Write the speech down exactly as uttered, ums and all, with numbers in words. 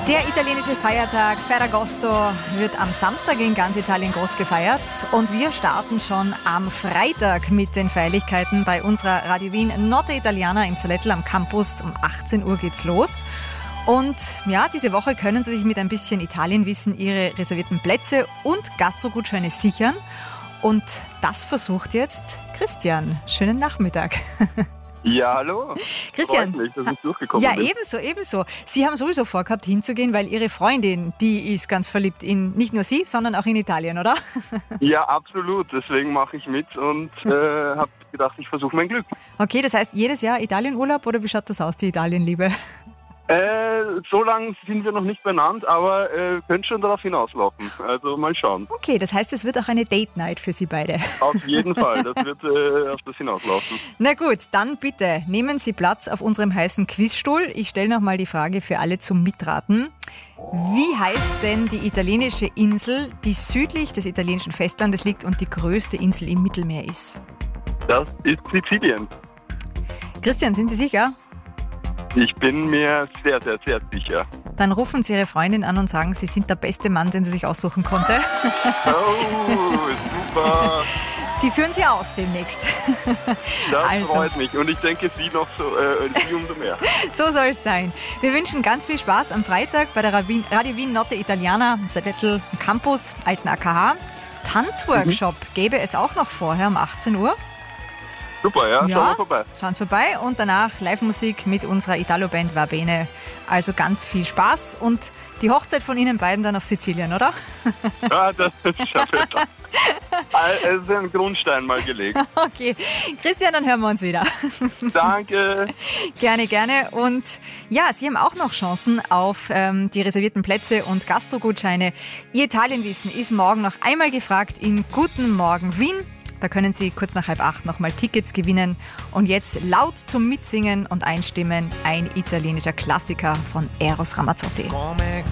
Der italienische Feiertag Ferragosto wird am Samstag in ganz Italien groß gefeiert und wir starten schon am Freitag mit den Feierlichkeiten bei unserer Radio Wien Notte Italiana im Salettl am Campus. Um achtzehn Uhr geht's los. Und ja, diese Woche können Sie sich mit ein bisschen Italienwissen Ihre reservierten Plätze und Gastrogutscheine sichern. Und das versucht jetzt Christian. Schönen Nachmittag. Ja, hallo. Christian. Freut mich, dass ich durchgekommen ja, bin. ebenso, ebenso. Sie haben sowieso vorgehabt, hinzugehen, weil Ihre Freundin, die ist ganz verliebt in nicht nur Sie, sondern auch in Italien, oder? Ja, absolut. Deswegen mache ich mit und äh, habe gedacht, ich versuche mein Glück. Okay, das heißt jedes Jahr Italienurlaub oder wie schaut das aus, die Italienliebe? Äh, so lange sind wir noch nicht benannt, aber äh, könnte schon darauf hinauslaufen. Also mal schauen. Okay, das heißt, es wird auch eine Date-Night für Sie beide. Auf jeden Fall, das wird äh, auf das hinauslaufen. Na gut, dann bitte nehmen Sie Platz auf unserem heißen Quizstuhl. Ich stelle nochmal die Frage für alle zum Mitraten. Wie heißt denn die italienische Insel, die südlich des italienischen Festlandes liegt und die größte Insel im Mittelmeer ist? Das ist Sizilien. Christian, sind Sie sicher? Ich bin mir sehr, sehr, sehr sicher. Dann rufen Sie Ihre Freundin an und sagen, Sie sind der beste Mann, den sie sich aussuchen konnte. Oh, super. Sie führen sie aus demnächst. Das also. freut mich und ich denke, Sie noch so, äh, Sie umso mehr. So soll es sein. Wir wünschen ganz viel Spaß am Freitag bei der Radio Wien Notte Italiana im Salettl Campus, alten A K H. Tanzworkshop mhm. gäbe es auch noch vorher um achtzehn Uhr. Super, ja, ja, schauen wir vorbei. Schauen Sie vorbei und danach Live-Musik mit unserer Italo-Band Va Bene. Also ganz viel Spaß und die Hochzeit von Ihnen beiden dann auf Sizilien, oder? Ja, das schaffe ich doch. Es ist ein Grundstein mal gelegt. Okay, Christian, dann hören wir uns wieder. Danke. Gerne, gerne. Und ja, Sie haben auch noch Chancen auf ähm, die reservierten Plätze und Gastrogutscheine. Ihr Italienwissen ist morgen noch einmal gefragt in Guten Morgen Wien. Da können Sie kurz nach halb acht nochmal Tickets gewinnen. Und jetzt laut zum Mitsingen und Einstimmen ein italienischer Klassiker von Eros Ramazzotti.